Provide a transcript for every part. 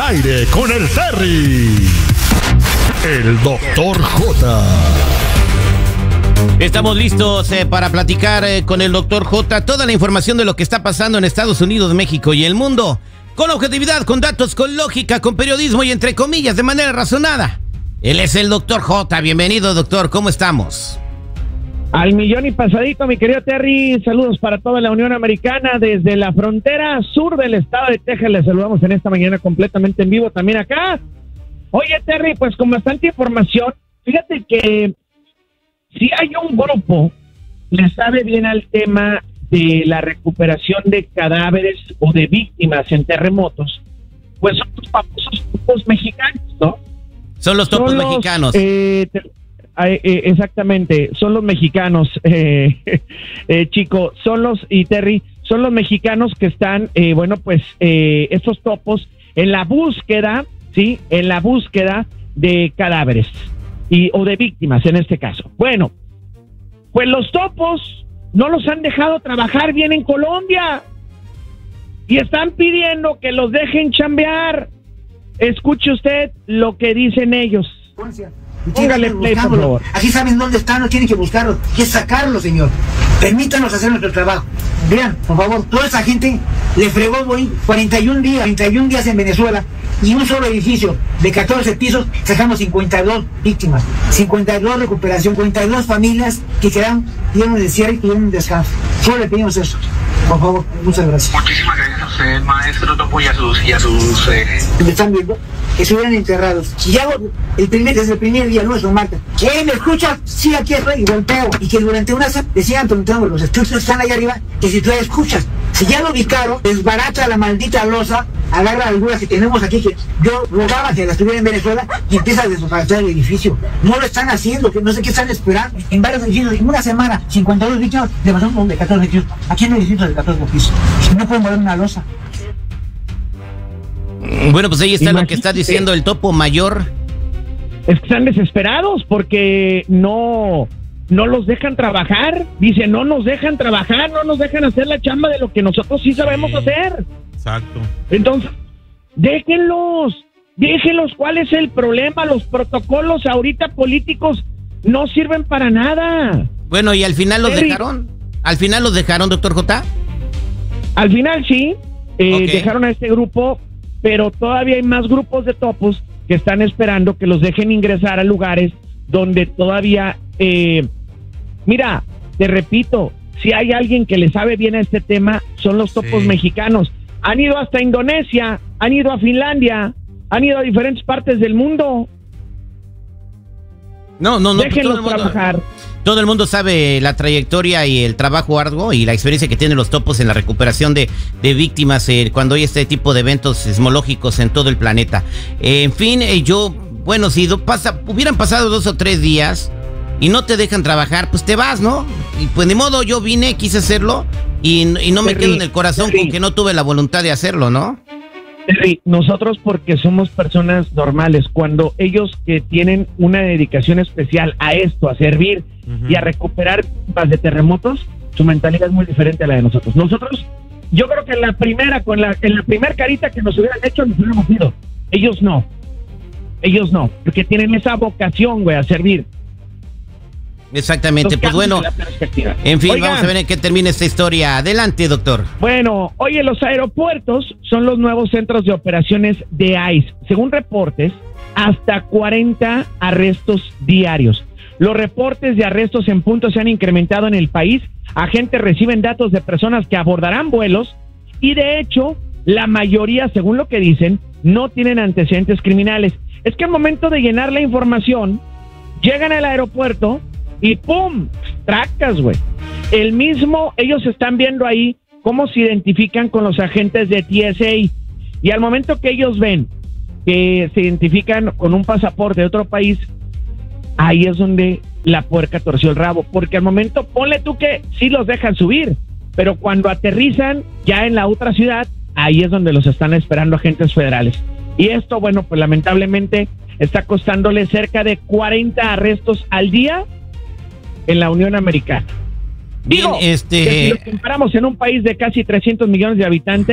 aire con el Terry. El Dr. J. Estamos listos para platicar con el Dr. J toda la información de lo que está pasando en Estados Unidos, México y el mundo. Con objetividad, con datos, con lógica, con periodismo y entre comillas, de manera razonada. Él es el Dr. J. Bienvenido, doctor. ¿Cómo estamos? Al millón y pasadito, mi querido Terry. Saludos para toda la Unión Americana desde la frontera sur del estado de Texas. Les saludamos en esta mañana completamente en vivo también acá. Oye, Terry, pues con bastante información, fíjate que si hay un grupo que le sabe bien al tema de la recuperación de cadáveres o de víctimas en terremotos, pues son los famosos topos mexicanos, ¿no? Son los topos mexicanos. Exactamente, son los mexicanos, Chico, y Terry, son los mexicanos que están, estos topos en la búsqueda, ¿sí? En la búsqueda de cadáveres o de víctimas en este caso. Bueno, pues los topos no los han dejado trabajar bien en Colombia y están pidiendo que los dejen chambear. Escuche usted lo que dicen ellos. Póngale play, por favor. Aquí saben dónde están, no tienen que buscarlos, hay que sacarlos, señor. Permítanos hacer nuestro trabajo. Vean, por favor, toda esa gente le fregó 41 días en Venezuela y un solo edificio de 14 pisos sacamos 52 víctimas, 52 recuperación, 52 familias que dieron de cierre y tuvieron un descanso. Solo le pedimos eso. Por favor, muchas gracias. Muchísimas gracias a usted, maestro Topo, y a sus ¿Me están viendo? Que estuvieran enterrados. Si hago desde el primer día nuestro, Marta, ¿quién me escucha? Sí, aquí estoy, y golpeo. Y que durante una le sigan preguntando los estudios que están allá arriba, que si tú escuchas. Si ya lo ubicaron, desbarata la maldita losa, agarra algunas que tenemos aquí, que yo rogaba que las tuviera en Venezuela, y empieza a desbaratar el edificio. No lo están haciendo, que no sé qué están esperando. En varios edificios, en una semana, 52 víctimas, levantamos de 14 edificios. Aquí en el edificio de 14 pisos. No pueden mover una losa. Bueno, pues ahí está lo que está diciendo el topo mayor. Es que están desesperados porque no los dejan trabajar. Dice, no nos dejan trabajar, no nos dejan hacer la chamba de lo que nosotros sí sabemos hacer. Exacto. Entonces, déjenlos. ¿Cuál es el problema? Los protocolos ahorita políticos no sirven para nada. Bueno, y al final los dejaron. ¿Al final los dejaron, doctor J? Al final sí, dejaron a este grupo, pero todavía hay más grupos de topos que están esperando que los dejen ingresar a lugares donde todavía... mira, te repito, si hay alguien que le sabe bien a este tema, son los topos mexicanos. Han ido hasta Indonesia, han ido a Finlandia, han ido a diferentes partes del mundo. No. Déjenlos trabajar. Todo el mundo sabe la trayectoria y el trabajo arduo y la experiencia que tienen los topos en la recuperación de víctimas cuando hay este tipo de eventos sismológicos en todo el planeta. En fin, si hubieran pasado 2 o 3 días y no te dejan trabajar, pues te vas, ¿no? Y pues ni modo, yo vine, quise hacerlo y no me quedo en el corazón con que no tuve la voluntad de hacerlo, ¿no? Nosotros porque somos personas normales, cuando ellos que tienen una dedicación especial a esto, a servir y a recuperar víctimas de terremotos, su mentalidad es muy diferente a la de nosotros. Nosotros, yo creo que en la primera carita que nos hubieran hecho, nos hubiéramos ido. Ellos no, porque tienen esa vocación, güey, a servir. Exactamente, pues bueno, en fin, vamos a ver en qué termina esta historia. Adelante, doctor. Bueno, oye, los aeropuertos son los nuevos centros de operaciones de ICE. Según reportes, hasta 40 arrestos diarios. Los reportes de arrestos en punto se han incrementado en el país. Agentes reciben datos de personas que abordarán vuelos y, de hecho, la mayoría, según lo que dicen, no tienen antecedentes criminales. Es que al momento de llenar la información, llegan al aeropuerto y ¡pum! Tracas, güey. Ellos están viendo ahí cómo se identifican con los agentes de TSA. Y al momento que ellos ven que se identifican con un pasaporte de otro país, ahí es donde la puerca torció el rabo. Porque al momento, ponle tú que sí los dejan subir, pero cuando aterrizan ya en la otra ciudad, ahí es donde los están esperando agentes federales. Y esto, bueno, pues lamentablemente está costándole cerca de 40 arrestos al día en la Unión Americana. Bien, que si lo comparamos en un país de casi 300 millones de habitantes,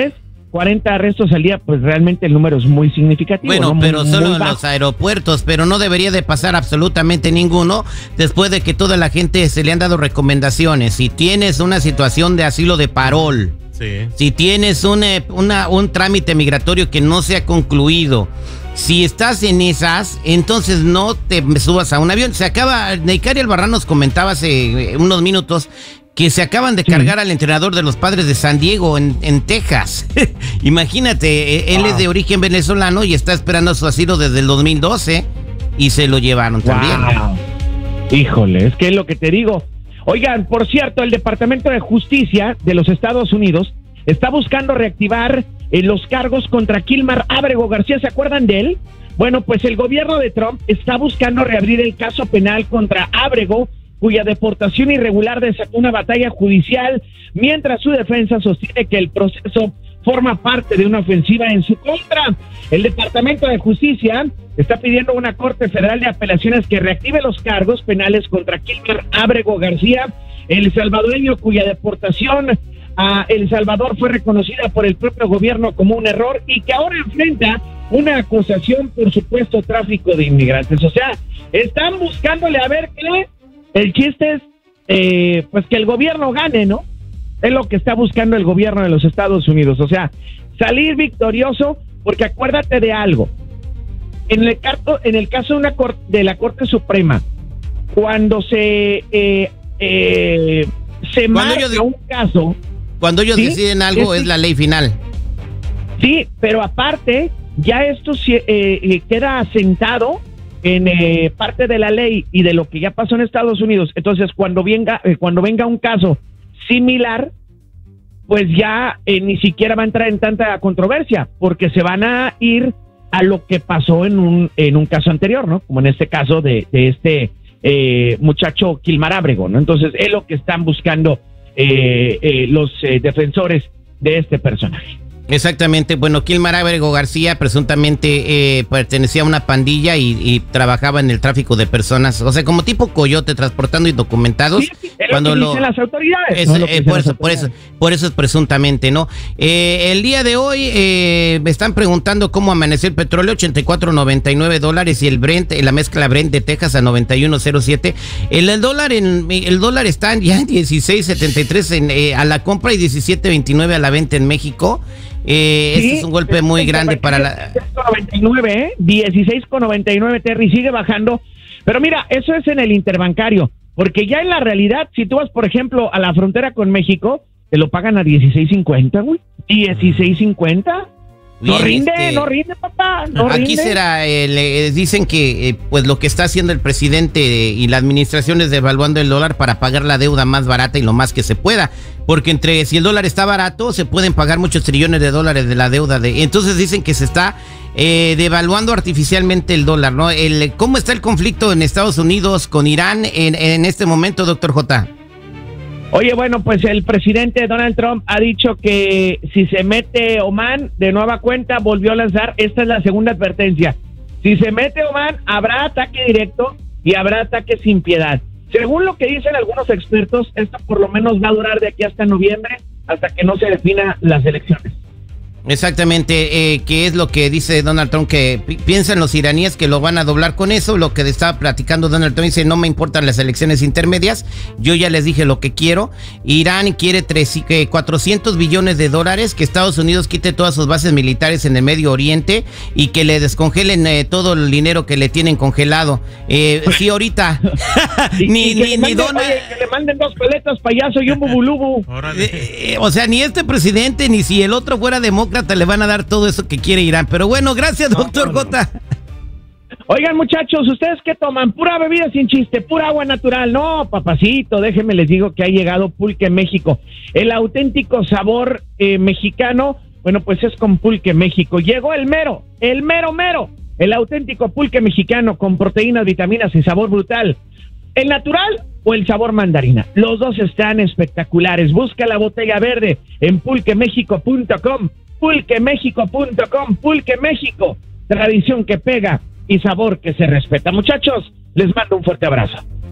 40 arrestos al día, pues realmente el número es muy significativo. Bueno, ¿no? pero muy solo en bajo. los aeropuertos, pero no debería de pasar absolutamente ninguno después de que toda la gente se le han dado recomendaciones. Si tienes una situación de asilo de parol, Sí. si tienes un trámite migratorio que no se ha concluido, si estás en esas, entonces no te subas a un avión. Neikari Albarrán nos comentaba hace unos minutos que se acaban de cargar al entrenador de los Padres de San Diego en Texas. Imagínate, él es de origen venezolano y está esperando su asilo desde el 2012 y se lo llevaron también. Wow. Híjole, es que es lo que te digo. Oigan, por cierto, el Departamento de Justicia de los Estados Unidos está buscando reactivar los cargos contra Kilmar Ábrego García. ¿Se acuerdan de él? Bueno, pues el gobierno de Trump está buscando reabrir el caso penal contra Ábrego, cuya deportación irregular desató una batalla judicial, mientras su defensa sostiene que el proceso forma parte de una ofensiva en su contra. El Departamento de Justicia está pidiendo a una Corte Federal de Apelaciones que reactive los cargos penales contra Kilmar Ábrego García, el salvadoreño cuya deportación a El Salvador fue reconocida por el propio gobierno como un error y que ahora enfrenta una acusación por supuesto tráfico de inmigrantes. O sea, están buscándole a ver qué. El chiste es pues que el gobierno gane, ¿no? Es lo que está buscando el gobierno de los Estados Unidos. O sea, salir victorioso, porque acuérdate de algo. En el caso de la Corte Suprema, cuando se marca un caso... Cuando ellos deciden algo, es la ley final. Sí, pero aparte, ya esto queda asentado en parte de la ley y de lo que ya pasó en Estados Unidos. Entonces, cuando venga un caso similar, pues ya ni siquiera va a entrar en tanta controversia, porque se van a ir a lo que pasó en un caso anterior, ¿no? Como en este caso de este muchacho Kilmar Ábrego, ¿no? Entonces, es lo que están buscando los defensores de este personaje. Exactamente, bueno, Kilmar Ábrego García presuntamente pertenecía a una pandilla y trabajaba en el tráfico de personas, o sea, como tipo coyote, transportando indocumentados. Sí, es cuando lo que dicen las autoridades. Por eso es presuntamente, ¿no? El día de hoy me están preguntando cómo amaneció el petróleo, $84.99 y el Brent, la mezcla Brent de Texas a 91.07. El dólar está ya en 16.73 a la compra y 17.29 a la venta en México. Este es un golpe muy grande para la... 16.99, Terry, sigue bajando. Pero mira, eso es en el interbancario, porque ya en la realidad, si tú vas, por ejemplo, a la frontera con México, te lo pagan a 16.50, güey. 16.50. No rinde, papá, no rinde. Aquí dicen que pues lo que está haciendo el presidente y la administración es devaluando el dólar para pagar la deuda más barata y lo más que se pueda, porque si el dólar está barato se pueden pagar muchos trillones de dólares de la deuda, entonces dicen que se está devaluando artificialmente el dólar, ¿no? ¿Cómo está el conflicto en Estados Unidos con Irán en este momento, doctor J? Oye, bueno, pues el presidente Donald Trump ha dicho que si se mete Oman de nueva cuenta, volvió a lanzar, esta es la segunda advertencia, si se mete Oman, habrá ataque directo y habrá ataque sin piedad. Según lo que dicen algunos expertos, esto por lo menos va a durar de aquí hasta noviembre, hasta que no se definan las elecciones. Exactamente, que es lo que dice Donald Trump, que piensan los iraníes que lo van a doblar con eso. Lo que estaba platicando Donald Trump, dice, no me importan las elecciones intermedias, yo ya les dije lo que quiero. Irán quiere 400 billones de dólares, que Estados Unidos quite todas sus bases militares en el Medio Oriente y que le descongelen todo el dinero que le tienen congelado. Sí, ahorita. que le manden 2 paletas, payaso, y un bubulubu. O sea, ni este presidente, ni si el otro fuera demócrata, le van a dar todo eso que quiere Irán. Pero bueno, gracias, doctor J. Oigan, muchachos, ¿ustedes qué toman? Pura bebida sin chiste, pura agua natural. No, papacito, déjenme les digo que ha llegado Pulque México. El auténtico sabor mexicano, bueno, pues es con Pulque México. Llegó el mero, el auténtico pulque mexicano con proteínas, vitaminas y sabor brutal. ¿El natural o el sabor mandarina? Los dos están espectaculares. Busca la botella verde en pulquemexico.com. pulquemexico.com. Pulque México, tradición que pega y sabor que se respeta. Muchachos, les mando un fuerte abrazo.